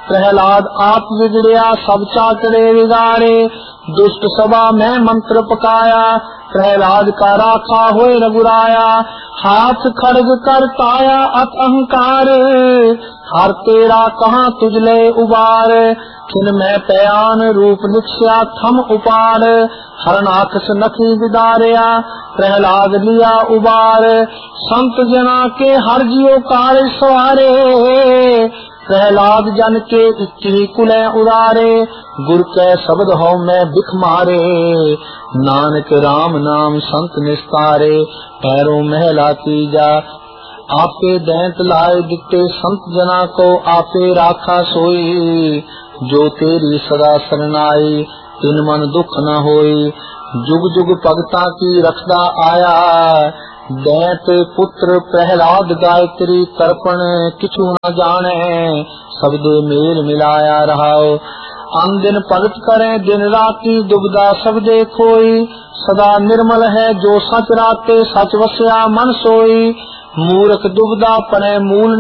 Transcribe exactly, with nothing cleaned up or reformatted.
प्रहलाद आप बिगड़िया सब चाकरे बिगाड़े, दुष्ट सभा में मंत्र पकाया, प्रहलाद का राखा होए रघुराया। हाथ खड़ग कर ताया अत अहंकार, हर तेरा कहाँ तुझले उबार। खिन में पयान रूप निक्ष्या थम उपार, हरनाखस नखी विदारया, प्रहलाद लिया उबार। संत जना के हर जियो कार सवारे, प्रहलाद जन के इक्की कुले उदारे। गुर के शब्द हो मैं बिख मारे, नानक राम नाम संत निस्तारे। पैरों महला तीजा आपे दैंत लाए दिते, संत जना को आपे राखा सोई। जो तेरी सदा शरणाई, तिन मन दुख न होई। जुग जुग भगता की रखदा आया, दैत पुत्र प्रहलाद गायत्री तर्पण किछु न जाने। शब्द मेल मिलाया रहाओ, अन दिन भगत करें दिन राती, दुबदा शब्दे खोई। सदा निर्मल है जो सच राते, सच वस्या मन सोई। मूर्ख दुबदा पड़े मूल